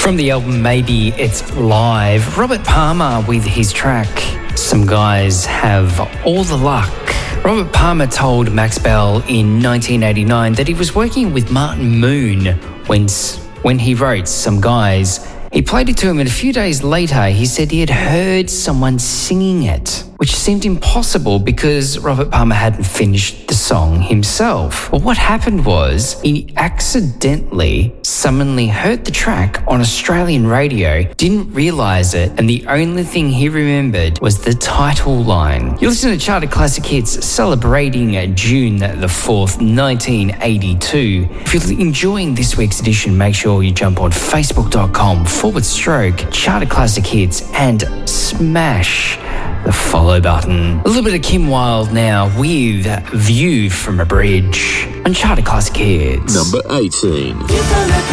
From the album Maybe It's Live, Robert Palmer with his track Some Guys Have All the Luck. Robert Palmer told Max Bell in 1989 that he was working with Martin Moon when he wrote Some Guys. He played it to him, and a few days later he said he had heard someone singing it, which seemed impossible because Robert Palmer hadn't finished the song himself. But what happened was he accidentally suddenly heard the track on Australian radio, didn't realise it, and the only thing he remembered was the title line. You listen to Charted Classic Hits celebrating June the 4th, 1982. If you're enjoying this week's edition, make sure you jump on facebook.com/Charted Classic Hits and smash the follow button. A little bit of Kim Wilde now with View from a Bridge on Charted Classic Hits. Number 18.